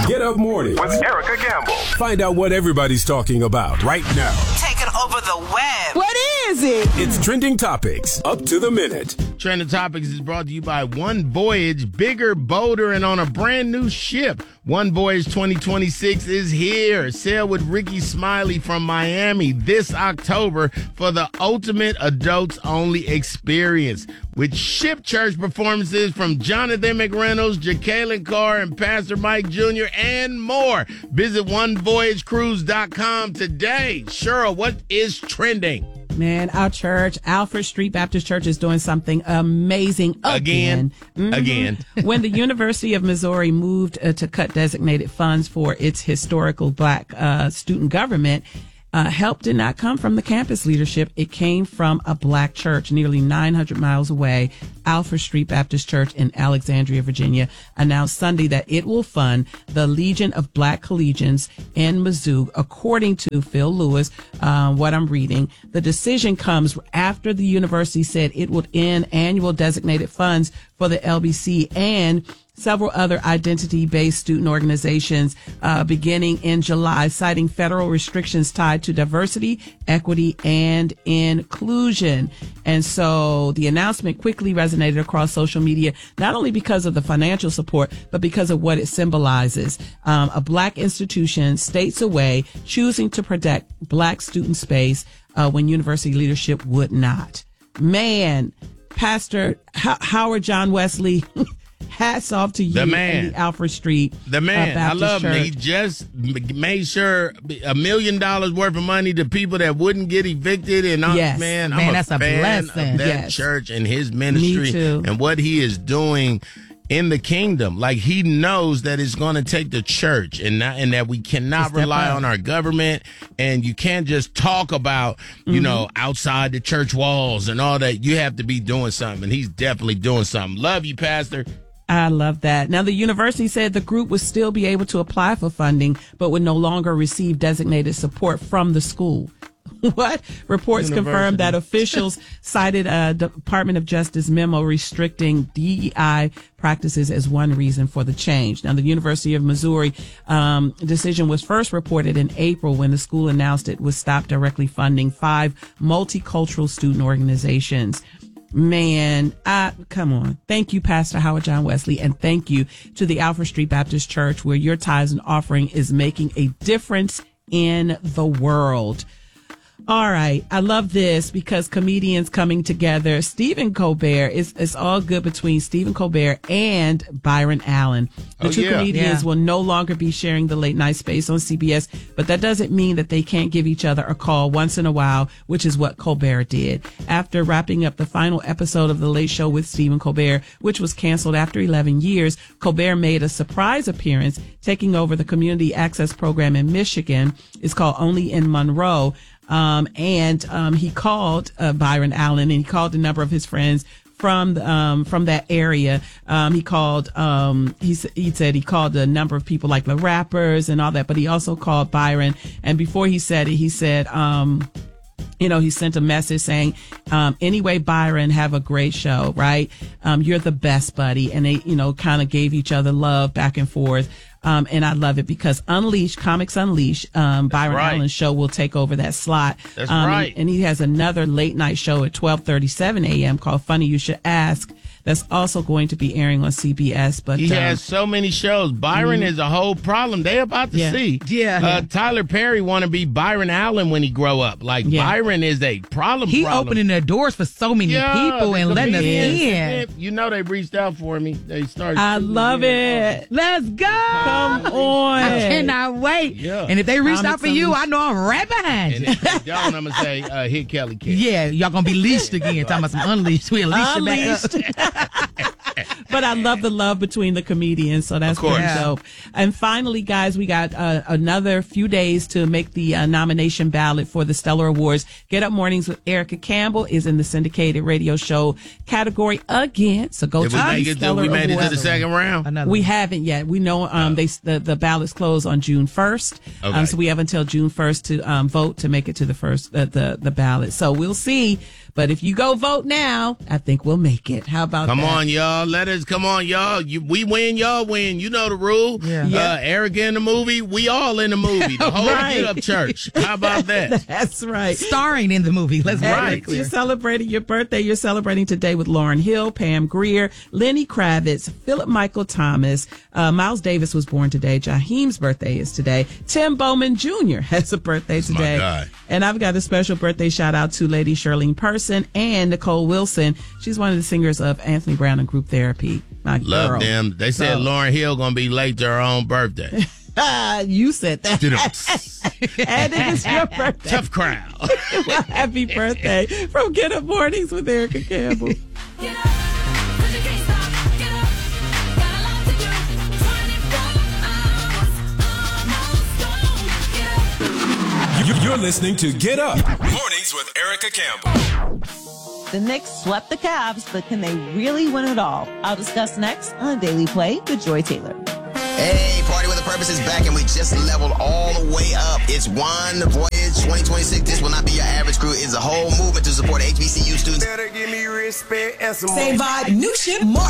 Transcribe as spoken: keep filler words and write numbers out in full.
Get Up Mornings with Erica Gamble. Find out what everybody's talking about right now. Taking over the web. What is it? It's Trending Topics, up to the minute. Trending Topics is brought to you by One Voyage, bigger, bolder, and on a brand new ship. One Voyage twenty twenty-six is here. Sail with Ricky Smiley from Miami this October for the ultimate adults-only experience. With ship church performances from Jonathan McReynolds, Jacqueline Carr, and Pastor Mike Junior, and more. Visit one voyage cruise dot com today. Cheryl, what is trending? Man, our church, Alfred Street Baptist Church, is doing something amazing again. Again. Mm-hmm. Again. When the University of Missouri moved uh, to cut designated funds for its historical black uh, student government, Uh, help did not come from the campus leadership. It came from a black church nearly nine hundred miles away. Alfred Street Baptist Church in Alexandria, Virginia, announced Sunday that it will fund the Legion of Black Collegians in Mizzou. According to Phil Lewis, uh, what I'm reading, the decision comes after the university said it would end annual designated funds for the L B C and several other identity-based student organizations uh, beginning in July, citing federal restrictions tied to diversity, equity, and inclusion. And so the announcement quickly resonated across social media, not only because of the financial support, but because of what it symbolizes. Um, a black institution states away, choosing to protect black student space uh, when university leadership would not. Man, Pastor H- Howard John Wesley, hats off to you The man. and the Alfred Street The man. uh, I Baptist love Church. him. He just m- made sure a million dollars worth of money to people that wouldn't get evicted. And I'm, Yes. man, Man, I'm a that's a fan blessing. of that Yes. church and his ministry Me too. and what he is doing in the kingdom. Like, he knows that it's going to take the church and not, and that we cannot Step rely up. on our government, and you can't just talk about, you Mm-hmm. know, outside the church walls and all that. You have to be doing something, and he's definitely doing something. Love you, Pastor. I love that. Now, the university said the group would still be able to apply for funding, but would no longer receive designated support from the school. What? Reports University. confirmed that officials cited a Department of Justice memo restricting D E I practices as one reason for the change. Now, the University of Missouri um, decision was first reported in April when the school announced it would stop directly funding five multicultural student organizations. Man, I, come on. Thank you, Pastor Howard John Wesley, and thank you to the Alfred Street Baptist Church, where your tithes and offering is making a difference in the world. All right. I love this because comedians coming together. Stephen Colbert, is it's all good between Stephen Colbert and Byron Allen. The Oh, two yeah. comedians Yeah. will no longer be sharing the late night space on C B S, but that doesn't mean that they can't give each other a call once in a while, which is what Colbert did. After wrapping up the final episode of The Late Show with Stephen Colbert, which was canceled after eleven years, Colbert made a surprise appearance, taking over the community access program in Michigan. It's called Only in Monroe. Um, and, um, he called, uh, Byron Allen, and he called a number of his friends from, um, from that area. Um, he called, um, he, s- he said he called a number of people like the rappers and all that, but he also called Byron. And before he said it, he said, um, you know, he sent a message saying, um, anyway, Byron, have a great show, right? Um, you're the best, buddy. And they, you know, kind of gave each other love back and forth. Um, and I love it because Unleashed, Comics Unleashed, um, Byron right. Allen's show will take over that slot. That's um, right. And, and he has another late night show at twelve thirty-seven a.m. called Funny You Should Ask. That's also going to be airing on C B S. But He um, has so many shows. Byron is a whole problem. They about to Yeah. see. Yeah. Uh, Tyler Perry want to be Byron Allen when he grow up. Like, Yeah. Byron is a problem. He problem. opening the doors for so many Yeah, people the and letting us comedians. in. You know they reached out for me. They started. I shooting love me. it. Let's go. Come on. I cannot wait. Yeah. And if they reached out Comics for you, Unleashed. I know I'm right behind And you. if they don't, I'm gonna say uh, hit Kelly Kid. Yeah, y'all gonna be leashed again. Talking about some unleashed. We unleashed you back up. But I love the love between the comedians, so that's Of course. pretty Yeah. dope. And finally, guys, we got uh, another few days to make the uh, nomination ballot for the Stellar Awards. Get Up Mornings with Erica Campbell is in the syndicated radio show category again. So go Did to we the make it? Did Stellar we made it to Awards. the second round? Another We one. haven't yet. We know um, they the, the ballots close on June first, Okay. um, so we have until June first to um, vote to make it to the first uh, the the ballot. So we'll see But if you go vote now, I think we'll make it. How about Come that? on, y'all. Let us, come on, y'all. You, we win, y'all win. You know the rule. Yeah. Uh, Erica in the movie, we all in the movie. The whole Right. Get Up Church. How about that? That's right. Starring in the movie. Let's And make it if clear. you're celebrating your birthday, you're celebrating today with Lauryn Hill, Pam Grier, Lenny Kravitz, Philip Michael Thomas. Uh, Miles Davis was born today. Jaheim's birthday is today. Tim Bowman Junior has a birthday my today. guy. And I've got a special birthday shout out to Lady Shirlene Person and Nicole Wilson. She's one of the singers of Anthony Brown and Group Therapy. My Love girl. them. They said So- Lauryn Hill going to be late to her own birthday. Ah, you said that. Tough And it is your birthday. crowd. Well, happy birthday from Get Up Mornings with Erica Campbell. Get up, 'cause you can't stop. Get up, got a lot to do. twenty-four hours, almost gone. Get up. You- You're listening to Get Up Mornings with Erica Campbell. The Knicks swept the Cavs, but can they really win it all? I'll discuss next on Daily Play with Joy Taylor. Hey, Party with a Purpose is back, and we just leveled all the way up. It's One Voyage twenty twenty-six. This will not be your average crew. It's a whole movement to support H B C U students. Better give me respect and some Same vibe, new shit, more